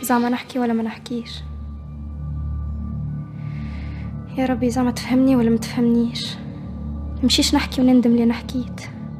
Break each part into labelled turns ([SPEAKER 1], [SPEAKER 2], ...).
[SPEAKER 1] زعما نحكي ولا ما نحكيش؟ يا ربي زعما تفهمني ولا ما تفهمنيش؟ مشيش نحكي وندم اللي نحكيت.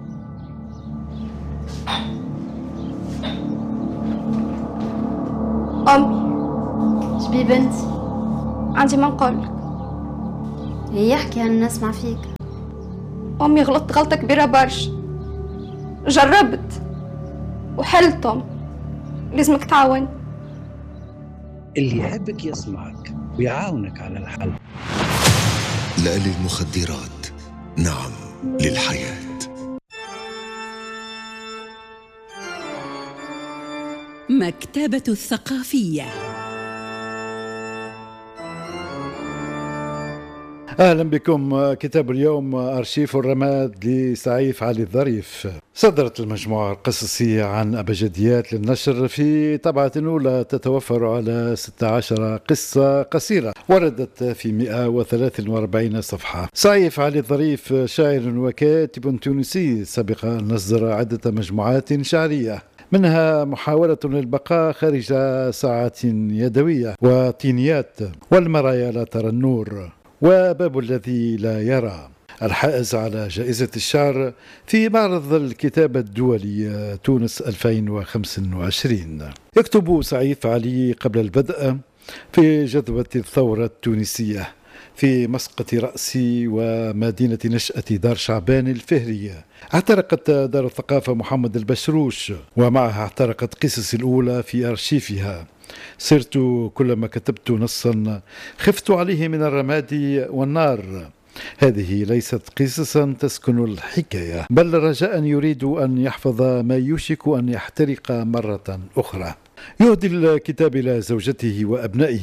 [SPEAKER 1] أمي
[SPEAKER 2] شبي بنتي؟
[SPEAKER 1] عندي ما نقولك.
[SPEAKER 2] يحكي أنا نسمع فيك.
[SPEAKER 1] أمي غلطت غلطة كبيرة برشا، جربت وحلتهم، لازمك تعاون.
[SPEAKER 3] اللي يحبك يسمعك ويعاونك على الحل.
[SPEAKER 4] لا للمخدرات، نعم للحياة.
[SPEAKER 5] مكتبة الثقافية.
[SPEAKER 6] أهلا بكم. كتاب اليوم أرشيف الرماد لسعيف علي الظريف. صدرت المجموعة القصصية عن أبجديات للنشر في طبعة أولى تتوفر على 16 قصة قصيرة وردت في 143 صفحة. سعيف علي الظريف شاعر وكاتب تونسي سبق أن نصدر عدة مجموعات شعرية، منها محاولة للبقاء خارج ساعات يدوية وطينيات والمرايا لا ترى النور وباب الذي لا يرى، الحائز على جائزة الشعر في معرض الكتابة الدولي تونس 2025. يكتب سعيف علي قبل البدء في جذوة الثورة التونسية في مسقط رأسي ومدينة نشأة دار شعبان الفهرية. احترقت دار الثقافة محمد البشروش ومعها احترقت قصص الأولى في أرشيفها. صرت كلما كتبت نصا خفت عليه من الرماد والنار. هذه ليست قصصا تسكن الحكاية، بل رجاء يريد أن يحفظ ما يوشك أن يحترق مرة أخرى. يهدي الكتاب إلى زوجته وأبنائه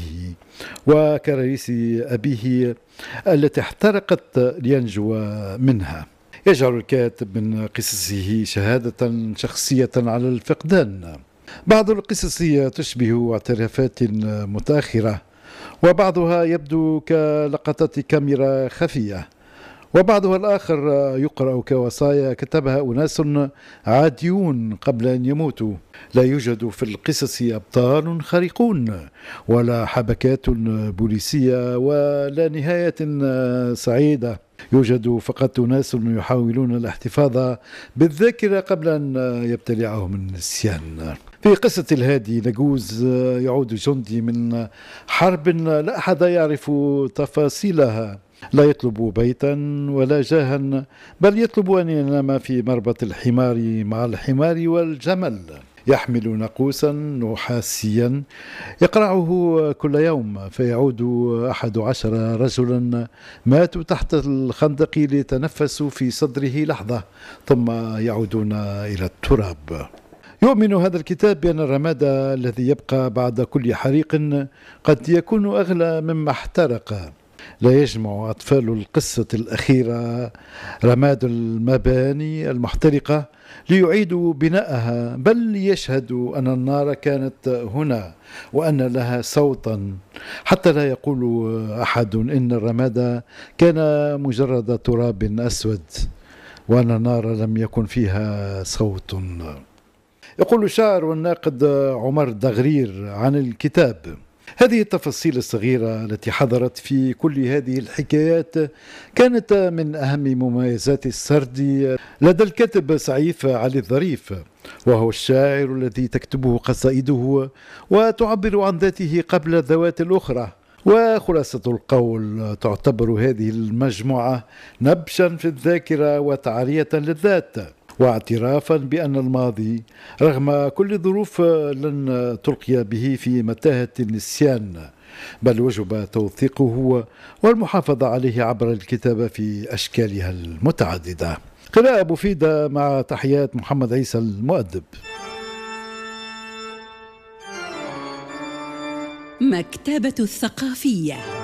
[SPEAKER 6] وكراريس أبيه التي احترقت لينجو منها. يجعل الكاتب من قصصه شهادة شخصية على الفقدان. بعض القصص تشبه اعترافات متأخرة، وبعضها يبدو كلقطات كاميرا خفية، وبعضها الآخر يقرأ كوصايا كتبها أناس عاديون قبل أن يموتوا. لا يوجد في القصص أبطال خارقون ولا حبكات بوليسية ولا نهاية سعيدة. يوجد فقط ناس يحاولون الاحتفاظ بالذاكرة قبل أن يبتلعهم النسيان. في قصة الهادي نجوز يعود جندي من حرب لا أحد يعرف تفاصيلها، لا يطلب بيتا ولا جاها، بل يطلب أن ينام في مربط الحمار مع الحمار والجمل. يحمل ناقوسا نحاسيا يقرعه كل يوم، فيعود 11 رجلا ماتوا تحت الخندق ليتنفسوا في صدره لحظة ثم يعودون إلى التراب. يؤمن هذا الكتاب بأن الرماد الذي يبقى بعد كل حريق قد يكون أغلى مما احترق. لا يجمع أطفال القصة الأخيرة رماد المباني المحترقة ليعيدوا بناءها، بل يشهدوا أن النار كانت هنا وأن لها صوتا، حتى لا يقول أحد إن الرماد كان مجرد تراب أسود وأن النار لم يكن فيها صوت. يقول الشاعر والناقد عمر دغرير عن الكتاب: هذه التفاصيل الصغيرة التي حضرت في كل هذه الحكايات كانت من أهم مميزات السرد لدى الكاتب سعيف علي الظريف، وهو الشاعر الذي تكتبه قصائده وتعبر عن ذاته قبل الذوات الأخرى. وخلاصة القول تعتبر هذه المجموعة نبشا في الذاكرة وتعرية للذات، واعترافا بأن الماضي رغم كل الظروف لن تلقي به في متاهة النسيان، بل وجب توثيقه والمحافظة عليه عبر الكتابة في أشكالها المتعددة. قراءة مفيدة مع تحيات محمد عيسى المؤدب.
[SPEAKER 5] مكتبة الثقافية.